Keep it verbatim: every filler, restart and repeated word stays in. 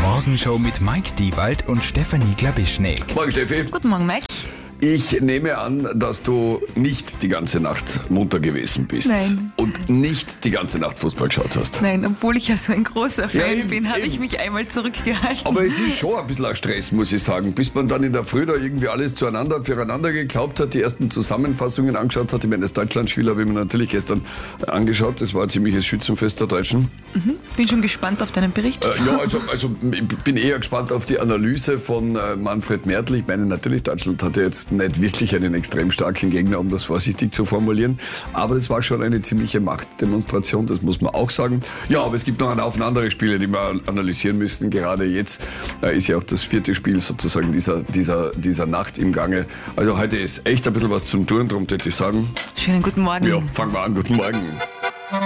Morgenshow mit Mike Diewald und Stefanie Glabischnik. Morgen, Steffi. Guten Morgen, Mike. Ich nehme an, dass du nicht die ganze Nacht munter gewesen bist. Nein. Und nicht die ganze Nacht Fußball geschaut hast. Nein, obwohl ich ja so ein großer Fan Ja, eben, bin, habe eben. ich mich einmal zurückgehalten. Aber es ist schon ein bisschen ein Stress, muss ich sagen. Bis man dann in der Früh da irgendwie alles zueinander, füreinander geglaubt hat, die ersten Zusammenfassungen angeschaut hat. Ich meine, das Deutschlandspiel habe ich mir natürlich gestern angeschaut. Das war ein ziemliches Schützenfest der Deutschen. Mhm. Bin schon gespannt auf deinen Bericht. Äh, ja, also, also ich bin eher gespannt auf die Analyse von äh, Manfred Mertl. Ich meine, natürlich, Deutschland hatte jetzt nicht wirklich einen extrem starken Gegner, um das vorsichtig zu formulieren. Aber das war schon eine ziemliche Machtdemonstration, das muss man auch sagen. Ja, aber es gibt noch einen Haufen andere Spiele, die wir analysieren müssen. Gerade jetzt äh, ist ja auch das vierte Spiel sozusagen dieser, dieser, dieser Nacht im Gange. Also heute ist echt ein bisschen was zum Tun, darum würde ich sagen. Schönen guten Morgen. Ja, fangen wir an. Guten Morgen.